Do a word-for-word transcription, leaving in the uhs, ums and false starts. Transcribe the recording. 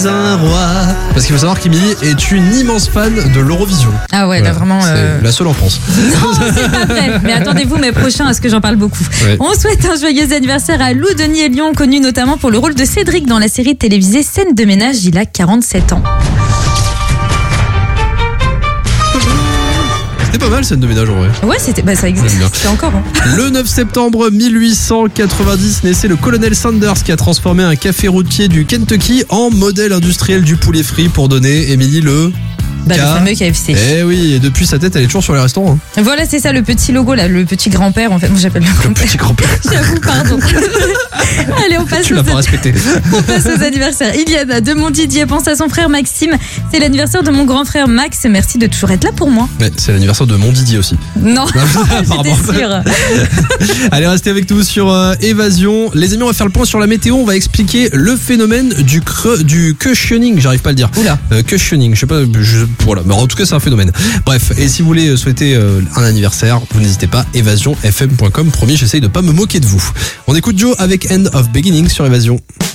suis un roi. Parce qu'il faut savoir qu'Émilie est une immense fan de l'Eurovision. Ah ouais, Voilà, t'as vraiment... euh, C'est la seule en France. Non, c'est pas vrai. Mais attendez-vous, mes prochains, à ce que j'en parle beaucoup. Ouais. On souhaite un joyeux anniversaire à Lou Denis et Lyon, connu notamment pour le rôle de Cédric dans la série télévisée Scène de ménage. Il a quarante-sept ans. C'était pas mal, scène de ménage en vrai. Ouais, c'était, bah, ça existe. J'aime bien. C'est encore. Hein. Le neuf septembre mille huit cent quatre-vingt-dix naissait le colonel Sanders qui a transformé un café routier du Kentucky en modèle industriel du poulet frit pour donner, Émilie, le... Bah, K. le fameux K F C. Eh oui, et depuis sa tête, elle est toujours sur les restaurants. Hein. Voilà, c'est ça, le petit logo là, le petit grand-père en fait. Moi j'appelle le Le grand-père. petit grand-père. J'avoue, pardon. Allez, on passe, Tu aux, l'as pas respecté. on passe aux anniversaires. Iliana de Montdidier pense à son frère Maxime. C'est l'anniversaire de mon grand frère Max. Merci de toujours être là pour moi. Ouais, c'est l'anniversaire de mon Didier aussi. Non, Pardon. j'étais sûre. Allez, restez avec nous sur euh, Évasion. Les amis, on va faire le point sur la météo. On va expliquer le phénomène du creux, du cushioning. J'arrive pas à le dire. Oula. Euh, cushioning, je sais pas. Je, voilà, mais en tout cas, c'est un phénomène. Bref, et si vous voulez souhaiter euh, un anniversaire, vous n'hésitez pas. évasion f m point com. Promis, j'essaye de pas me moquer de vous. On écoute Joe avec End of Beginning sur Évasion.